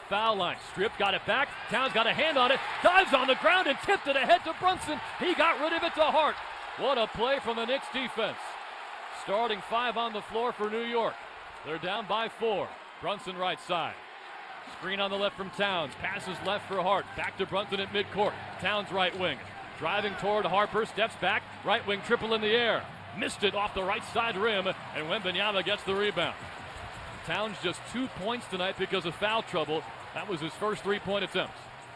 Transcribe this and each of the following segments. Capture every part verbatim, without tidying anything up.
foul line. Strip got it back. Towns got a hand on it. Dives on the ground and tipped it ahead to Brunson. He got rid of it to Hart. What a play from the Knicks defense. Starting five on the floor for New York. They're down by four. Brunson right side. Screen on the left from Towns. Passes left for Hart. Back to Brunson at midcourt. Towns right wing. Driving toward Harper. Steps back. Right wing triple in the air. Missed it off the right side rim. And Wembanyama gets the rebound. Towns just two points tonight because of foul trouble. That was his first three-point attempt.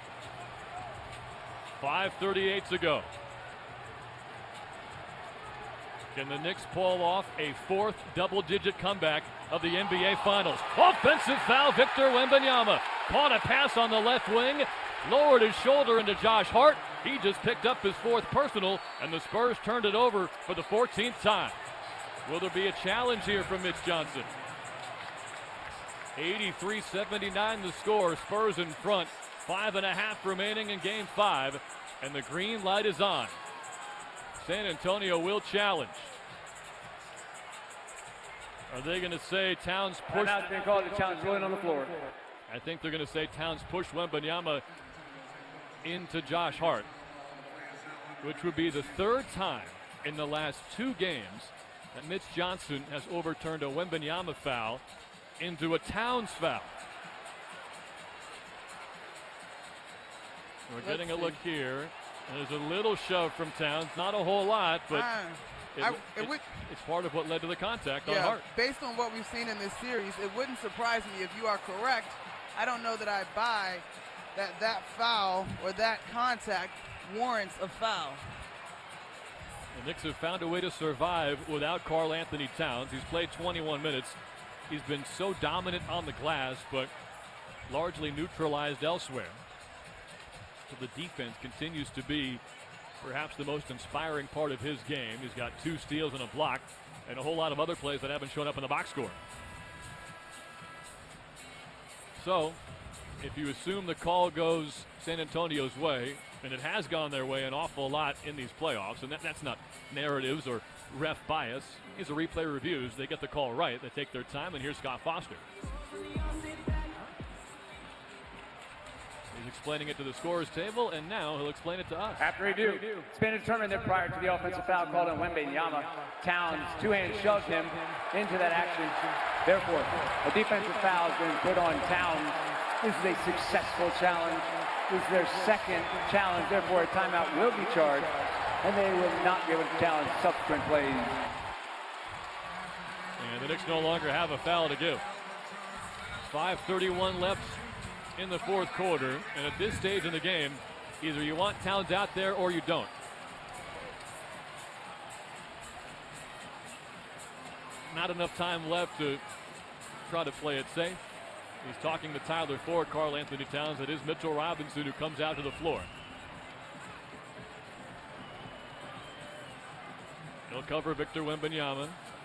five thirty-eight to go. Can the Knicks pull off a fourth double-digit comeback of the N B A Finals? Offensive foul, Victor Wembanyama. Caught a pass on the left wing, lowered his shoulder into Josh Hart. He just picked up his fourth personal, and the Spurs turned it over for the fourteenth time. Will there be a challenge here from Mitch Johnson? eighty-three seventy-nine the score. Spurs in front. Five and a half remaining in game five, and the green light is on. San Antonio will challenge. Are they going to say Towns pushed? Now it's been called a challenge rolling on the floor. I think they're going to say Towns pushed Wembanyama into Josh Hart, which would be the third time in the last two games that Mitch Johnson has overturned a Wembanyama foul into a Towns foul. We're Let's getting a see. look here. There's a little shove from Towns, not a whole lot, but Uh, it, I- it- it would- it's part of what led to the contact on Yeah, Hart. based on what we've seen in this series, it wouldn't surprise me if you are correct. I don't know that I buy that that foul or that contact warrants a foul. The Knicks have found a way to survive without Karl Anthony Towns. He's played twenty-one minutes. He's been so dominant on the glass, but largely neutralized elsewhere. So the defense continues to be perhaps the most inspiring part of his game. He's got two steals and a block, and a whole lot of other plays that haven't shown up in the box score. So, if you assume the call goes San Antonio's way, and it has gone their way an awful lot in these playoffs, and that, that's not narratives or ref bias. These are replay reviews. They get the call right. They take their time, and here's Scott Foster. He's explaining it to the scorer's table, and now he'll explain it to us. After review, it's been determined that prior to the offensive foul called on Wembanyama, Towns two-handed shoved him into that action. Therefore, a defensive foul has been put on Towns. This is a successful challenge. This is their second challenge. Therefore, a timeout will be charged, and they will not be able to challenge subsequent plays. And the Knicks no longer have a foul to give. five thirty-one left in the fourth quarter, and at this stage in the game, either you want Towns out there or you don't. Not enough time left to try to play it safe. He's talking to Tyler Ford, Karl Anthony Towns. It is Mitchell Robinson who comes out to the floor. He'll cover Victor Wembanyama.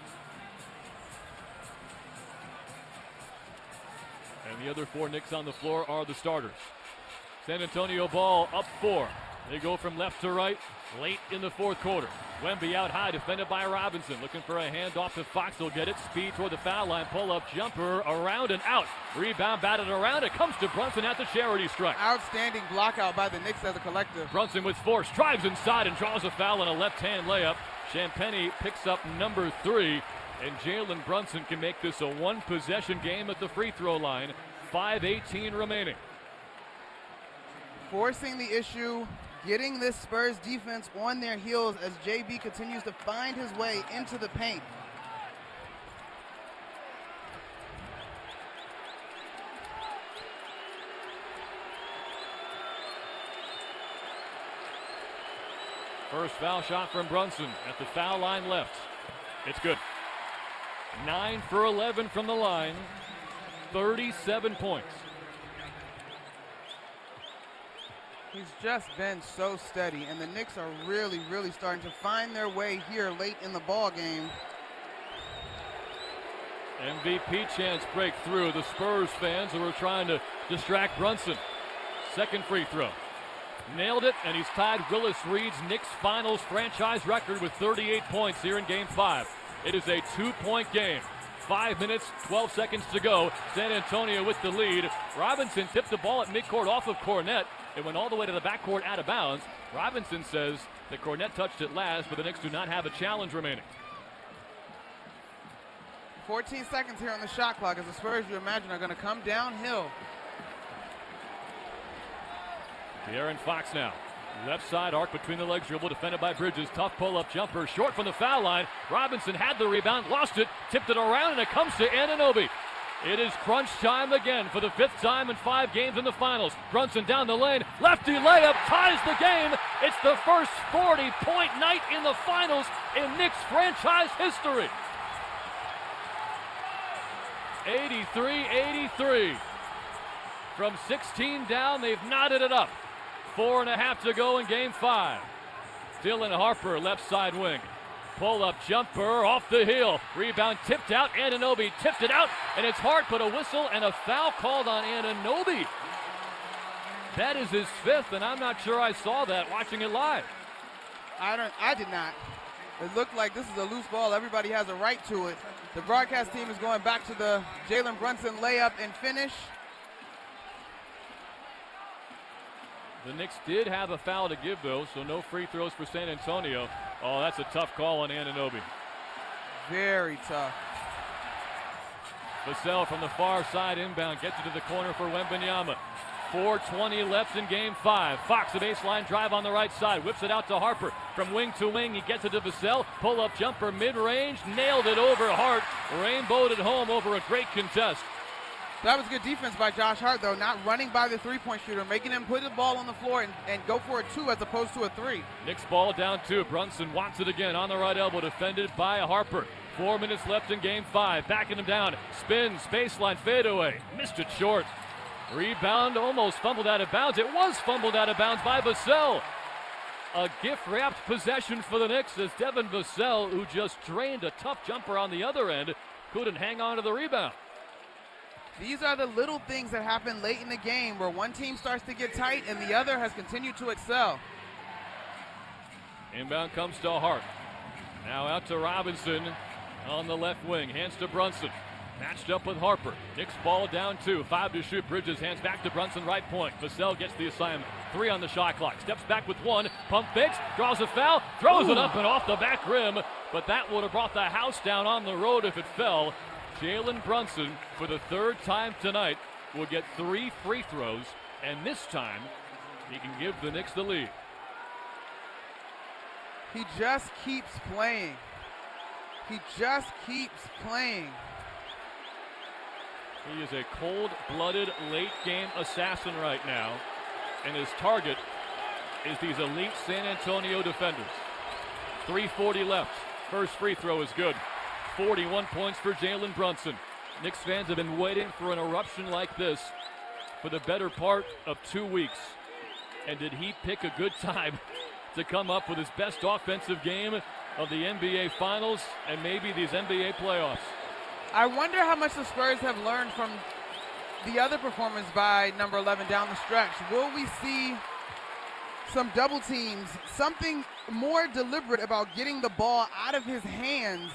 And the other four Knicks on the floor are the starters. San Antonio ball up four. They go from left to right late in the fourth quarter. Wemby out high, defended by Robinson. Looking for a handoff to Fox. He'll get it. Speed toward the foul line. Pull-up jumper around and out. Rebound batted around. It comes to Brunson at the charity stripe. Outstanding block out by the Knicks as a collective. Brunson with force. Drives inside and draws a foul on a left-hand layup. Champagnie picks up number three. And Jalen Brunson can make this a one-possession game at the free throw line. five eighteen remaining. Forcing the issue, getting this Spurs defense on their heels as J B continues to find his way into the paint. First foul shot from Brunson at the foul line left. It's good. nine for eleven from the line. thirty-seven points. He's just been so steady, and the Knicks are really, really starting to find their way here late in the ball game. M V P chance break through. The Spurs fans who were trying to distract Brunson. Second free throw. Nailed it, and he's tied Willis Reed's Knicks Finals franchise record with thirty-eight points here in Game five. It is a two-point game. Five minutes, twelve seconds to go. San Antonio with the lead. Robinson tipped the ball at midcourt off of Cornette. It went all the way to the backcourt out of bounds. Robinson says that Cornette touched it last, but the Knicks do not have a challenge remaining. fourteen seconds here on the shot clock as the Spurs, you imagine, are going to come downhill. De'Aaron Fox now. Left side arc between the legs dribble, defended by Bridges. Tough pull-up jumper, short from the foul line. Robinson had the rebound, lost it, tipped it around, and it comes to Anunoby. It is crunch time again for the fifth time in five games in the finals. Brunson down the lane, lefty layup, ties the game. It's the first forty-point night in the finals in Knicks franchise history. eighty-three eighty-three. From sixteen down, they've knotted it up. Four and a half to go in game five. Dylan Harper, left side wing. Pull-up jumper off the heel. Rebound tipped out. Anunoby tipped it out, and it's hard, but a whistle and a foul called on Anunoby. That is his fifth, and I'm not sure I saw that watching it live. I don't. I did not. It looked like this is a loose ball. Everybody has a right to it. The broadcast team is going back to the Jalen Brunson layup and finish. The Knicks did have a foul to give, though, so no free throws for San Antonio. Oh, that's a tough call on Anunoby. Very tough. Vassell from the far side inbound gets it to the corner for Wembanyama. four twenty left in game five. Fox, a baseline drive on the right side, whips it out to Harper. From wing to wing, he gets it to Vassell. Pull-up jumper mid-range, nailed it over Hart. Rainbowed it home over a great contest. That was good defense by Josh Hart, though, not running by the three-point shooter, making him put the ball on the floor and, and go for a two as opposed to a three. Knicks ball down two. Brunson wants it again on the right elbow, defended by Harper. Four minutes left in game five. Backing him down. Spins, baseline fadeaway. Missed it short. Rebound almost fumbled out of bounds. It was fumbled out of bounds by Vassell. A gift-wrapped possession for the Knicks as Devin Vassell, who just drained a tough jumper on the other end, couldn't hang on to the rebound. These are the little things that happen late in the game where one team starts to get tight and the other has continued to excel. Inbound comes to Hart. Now out to Robinson on the left wing. Hands to Brunson. Matched up with Harper. Knicks ball down two. Five to shoot. Bridges hands back to Brunson, right point. Vassell gets the assignment. Three on the shot clock. Steps back with one. Pump fakes. Draws a foul. Throws Ooh. it up and off the back rim. But that would have brought the house down on the road if it fell. Jalen Brunson, for the third time tonight, will get three free throws, and this time he can give the Knicks the lead. He just keeps playing. He just keeps playing. He is a cold-blooded late-game assassin right now, and his target is these elite San Antonio defenders. three forty left. First free throw is good. forty-one points for Jalen Brunson. Knicks fans have been waiting for an eruption like this for the better part of two weeks. And did he pick a good time to come up with his best offensive game of the N B A Finals and maybe these N B A playoffs? I wonder how much the Spurs have learned from the other performance by number eleven down the stretch. Will we see some double teams, something more deliberate about getting the ball out of his hands?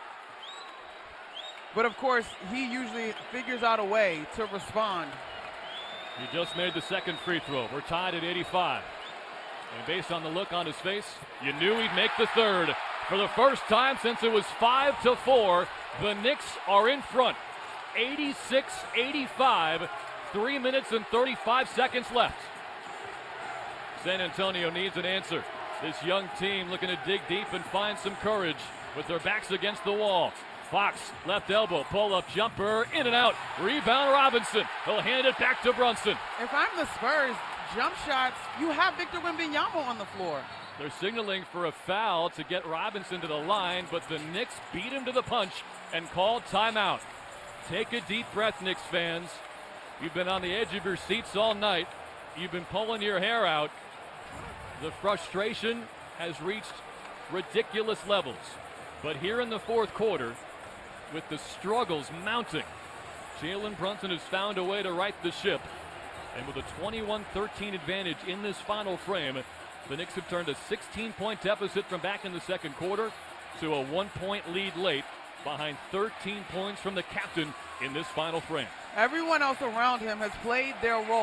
But of course, he usually figures out a way to respond. He just made the second free throw. We're tied at eighty-five. And based on the look on his face, you knew he'd make the third. For the first time since it was five to four, the Knicks are in front. eighty-six eighty-five, three minutes and thirty-five seconds left. San Antonio needs an answer. This young team looking to dig deep and find some courage with their backs against the wall. Fox, left elbow, pull-up jumper, in and out. Rebound Robinson. He'll hand it back to Brunson. If I'm the Spurs, jump shots, you have Victor Wembanyama on the floor. They're signaling for a foul to get Robinson to the line, but the Knicks beat him to the punch and called timeout. Take a deep breath, Knicks fans. You've been on the edge of your seats all night. You've been pulling your hair out. The frustration has reached ridiculous levels. But here in the fourth quarter, with the struggles mounting, Jalen Brunson has found a way to right the ship. And with a twenty-one thirteen advantage in this final frame, the Knicks have turned a sixteen-point deficit from back in the second quarter to a one-point lead late behind thirteen points from the captain in this final frame. Everyone else around him has played their role.